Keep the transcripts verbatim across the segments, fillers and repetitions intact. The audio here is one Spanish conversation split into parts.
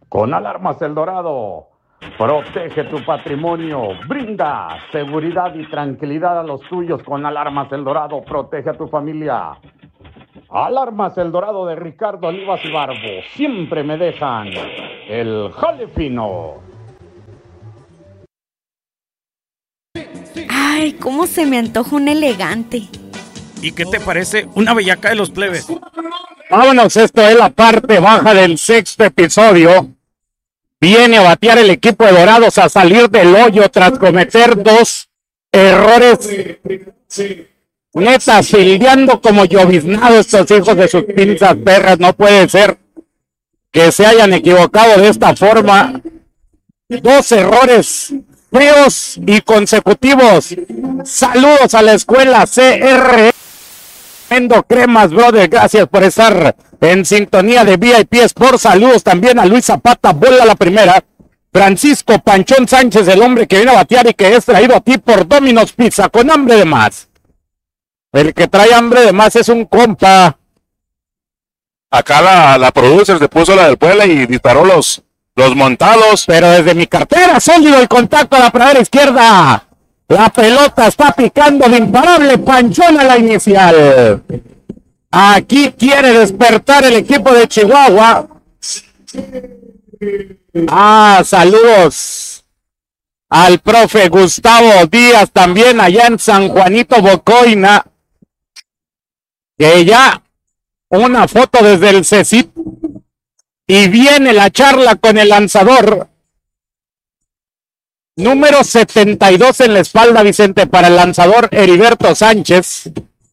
Con Alarmas El Dorado, protege tu patrimonio, brinda seguridad y tranquilidad a los tuyos. Con Alarmas El Dorado, protege a tu familia. Alarmas El Dorado de Ricardo Olivas y Barbo, siempre me dejan el jale fino. Ay, cómo se me antoja un elegante. ¿Y qué te parece una bellaca de los plebes? Vámonos, esto es la parte baja del sexto episodio. Viene a batear el equipo de Dorados a salir del hoyo tras cometer dos errores. Neta, fildeando como lloviznado estos hijos de sus pinzas perras. No puede ser que se hayan equivocado de esta forma. Dos errores feos y consecutivos. Saludos a la escuela C R Mendo Cremas, brother. Gracias por estar en sintonía de V I P Sports. Saludos también a Luis Zapata, bola la primera. Francisco Panchón Sánchez, el hombre que viene a batear y que es traído a ti por Domino's Pizza, con hambre de más. El que trae hambre de más es un compa. Acá la, la producer se puso la del Puebla y disparó los, los montados. Pero desde mi cartera, sólido el contacto a la pradera izquierda. La pelota está picando de imparable. Panchón a la inicial. Aquí quiere despertar el equipo de Chihuahua. Ah, saludos al profe Gustavo Díaz también allá en San Juanito Bocoina. Que ya una foto desde el C E C I T. Y viene la charla con el lanzador. Número setenta y dos en la espalda, Vicente, para el lanzador Heriberto Sánchez.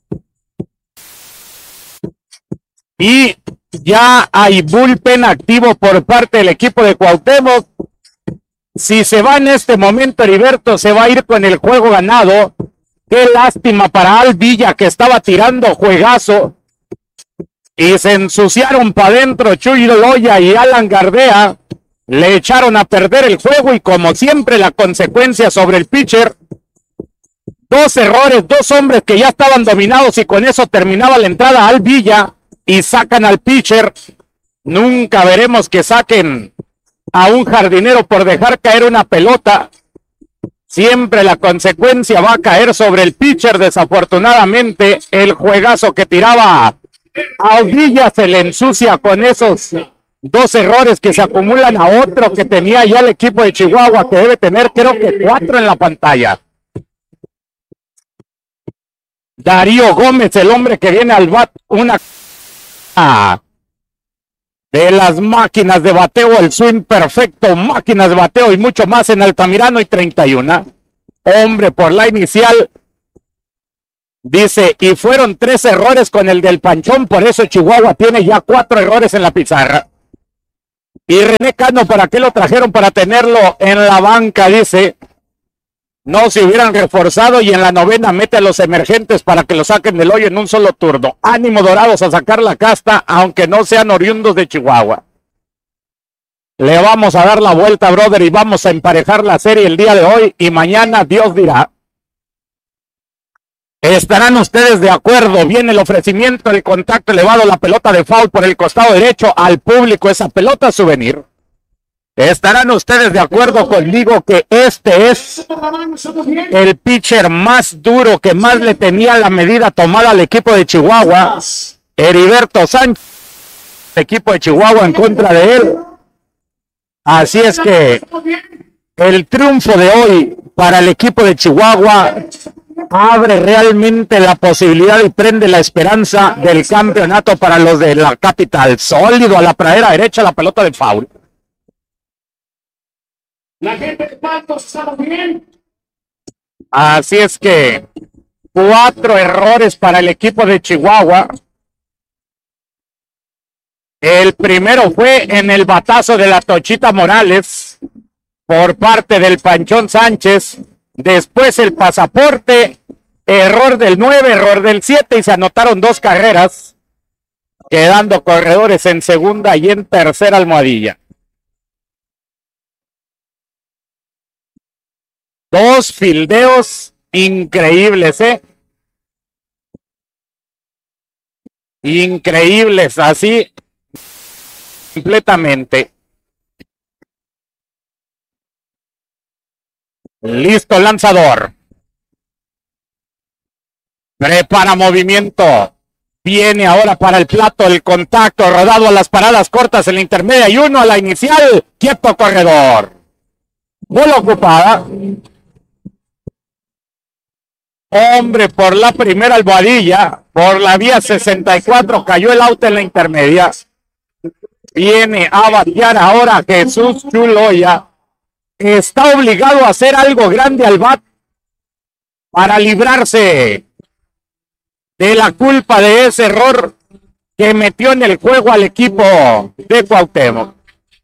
Y ya hay bullpen activo por parte del equipo de Cuauhtémoc. Si se va en este momento Heriberto, se va a ir con el juego ganado. Qué lástima para Al Villa, que estaba tirando juegazo. Y se ensuciaron para adentro Chuy Loya y Alan Gardea. Le echaron a perder el juego y como siempre la consecuencia sobre el pitcher. Dos errores, dos hombres que ya estaban dominados y con eso terminaba la entrada Al Villa y sacan al pitcher. Nunca veremos que saquen a un jardinero por dejar caer una pelota. Siempre la consecuencia va a caer sobre el pitcher. Desafortunadamente el juegazo que tiraba a Al Villa se le ensucia con esos dos errores que se acumulan a otro que tenía ya el equipo de Chihuahua, que debe tener creo que cuatro en la pantalla. Darío Gómez, el hombre que viene al bat, una de las máquinas de bateo, el swing perfecto, máquinas de bateo y mucho más en Altamirano y treinta y uno. Hombre por la inicial. Dice, y fueron tres errores con el del Panchón, por eso Chihuahua tiene ya cuatro errores en la pizarra. Y René Cano, ¿para qué lo trajeron? Para tenerlo en la banca, dice. No se hubieran reforzado y en la novena mete a los emergentes para que lo saquen del hoyo en un solo turno. Ánimo Dorados a sacar la casta, aunque no sean oriundos de Chihuahua. Le vamos a dar la vuelta, brother, y vamos a emparejar la serie el día de hoy y mañana Dios dirá. ¿Estarán ustedes de acuerdo? Viene el ofrecimiento, el contacto elevado, la pelota de foul por el costado derecho al público, esa pelota souvenir. ¿Estarán ustedes de acuerdo conmigo que este es el pitcher más duro, que más le tenía la medida tomada al equipo de Chihuahua? Heriberto Sánchez, el equipo de Chihuahua en contra de él. Así es que el triunfo de hoy para el equipo de Chihuahua abre realmente la posibilidad y prende la esperanza del campeonato para los de la capital. Sólido a la pradera derecha, la pelota de foul. La gente de Patos está bien. Así es que cuatro errores para el equipo de Chihuahua. El primero fue en el batazo de la Tochita Morales por parte del Panchón Sánchez. Después el pasaporte, error del nueve, error del siete y se anotaron dos carreras, quedando corredores en segunda y en tercera almohadilla. Dos fildeos increíbles, ¿eh? Increíbles, así completamente. Listo, lanzador. Prepara movimiento. Viene ahora para el plato, el contacto, rodado a las paradas cortas en la intermedia y uno a la inicial. Quieto, corredor. Bola ocupada. Hombre, por la primera almohadilla, por la vía sesenta y cuatro, cayó el auto en la intermedia. Viene a batear ahora Jesús Chuloya. Está obligado a hacer algo grande al bat para librarse de la culpa de ese error que metió en el juego al equipo de Cuauhtémoc.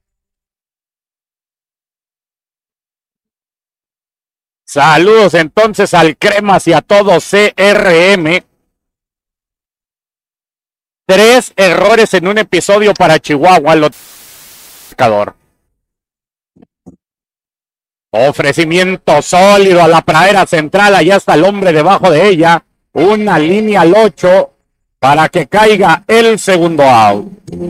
Saludos entonces al Cremas y a todo C R M. Tres errores en un episodio para Chihuahua. Lo... Ofrecimiento sólido a la pradera central. Allá está el hombre debajo de ella. Una línea al ocho para que caiga el segundo out.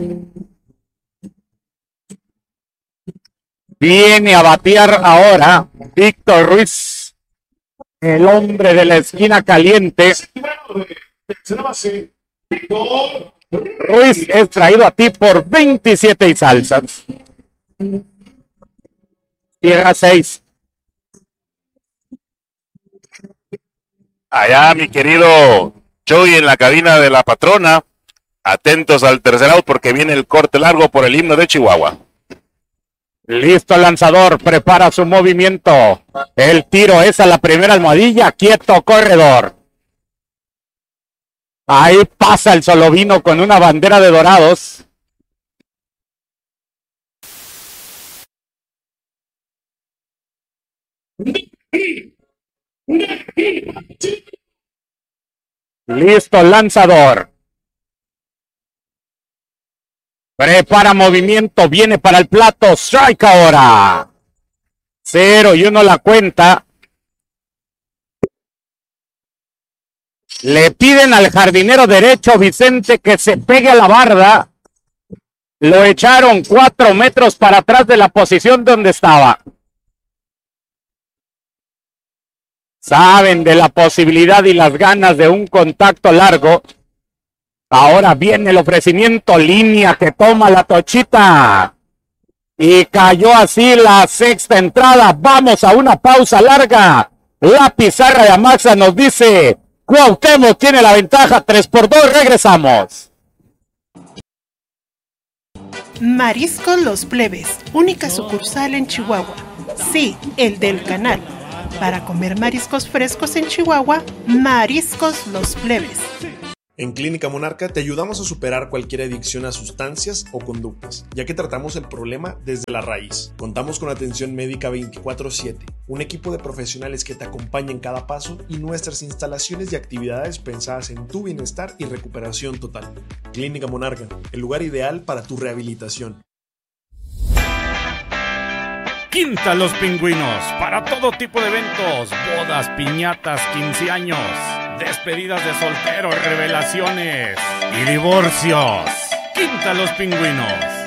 Viene a batear ahora Víctor Ruiz, el hombre de la esquina caliente. Ruiz es traído a ti por veintisiete y salsas. Tierra seis. Allá, mi querido Choy, en la cabina de la patrona, atentos al tercer out porque viene el corte largo por el himno de Chihuahua. Listo el lanzador, prepara su movimiento. El tiro es a la primera almohadilla, quieto, corredor. Ahí pasa el solovino con una bandera de Dorados. Listo, lanzador. Prepara movimiento, viene para el plato, strike ahora. Cero y uno la cuenta. Le piden al jardinero derecho Vicente que se pegue a la barda. Lo echaron cuatro metros para atrás de la posición donde estaba. Saben de la posibilidad y las ganas de un contacto largo. Ahora viene el ofrecimiento, línea que toma la tochita. Y cayó así la sexta entrada. Vamos a una pausa larga. La pizarra de Amaxa nos dice: Cuauhtémoc tiene la ventaja, tres por dos, regresamos. Mariscos Los Plebes, única sucursal en Chihuahua. Sí, el del canal. Para comer mariscos frescos en Chihuahua, Mariscos Los Plebes. En Clínica Monarca te ayudamos a superar cualquier adicción a sustancias o conductas, ya que tratamos el problema desde la raíz. Contamos con atención médica veinticuatro siete, un equipo de profesionales que te acompaña en cada paso y nuestras instalaciones y actividades pensadas en tu bienestar y recuperación total. Clínica Monarca, el lugar ideal para tu rehabilitación. Quinta Los Pingüinos, para todo tipo de eventos, bodas, piñatas, quince años, despedidas de solteros, revelaciones y divorcios. Quinta Los Pingüinos.